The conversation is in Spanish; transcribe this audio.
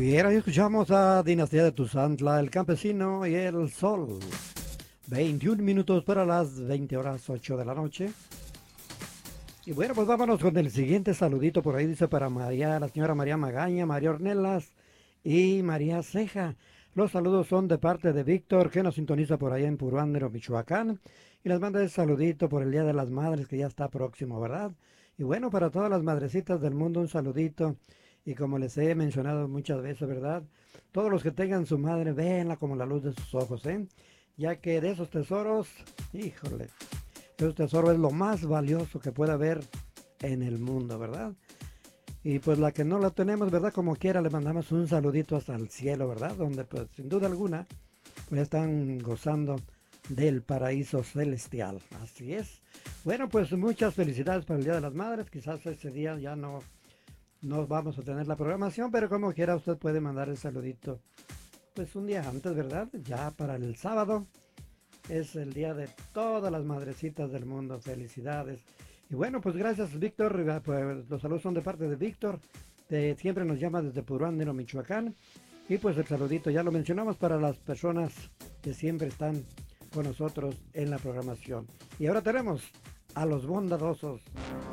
Bien, ahí escuchamos a Dinastía de Tuzantla, El Campesino y El Sol. 21 minutos para las 20 horas 8 de la noche. Y bueno, pues vámonos con el siguiente saludito por ahí, dice para María, la señora María Magaña, María Ornelas y María Ceja. Los saludos son de parte de Víctor, que nos sintoniza por allá en Puruándiro, Michoacán. Y les manda ese saludito por el Día de las Madres, que ya está próximo, ¿verdad? Y bueno, para todas las madrecitas del mundo, un saludito. Y como les he mencionado muchas veces, ¿verdad? Todos los que tengan su madre, véanla como la luz de sus ojos, ¿eh? Ya que de esos tesoros, híjole, ese tesoro es lo más valioso que puede haber en el mundo, ¿verdad? Y pues la que no la tenemos, ¿verdad? Como quiera, le mandamos un saludito hasta el cielo, ¿verdad? Donde pues sin duda alguna, pues están gozando del paraíso celestial. Así es. Bueno, pues muchas felicidades para el Día de las Madres. Quizás ese día ya no vamos a tener la programación, pero como quiera usted puede mandar el saludito. Pues un día antes, ¿verdad? Ya para el sábado. Es el día de todas las madrecitas del mundo. Felicidades. Y bueno, pues gracias, Víctor. Pues los saludos son de parte de Víctor. Siempre nos llama desde Puruándiro, Michoacán. Y pues el saludito ya lo mencionamos para las personas que siempre están con nosotros en la programación. Y ahora tenemos a los bondadosos.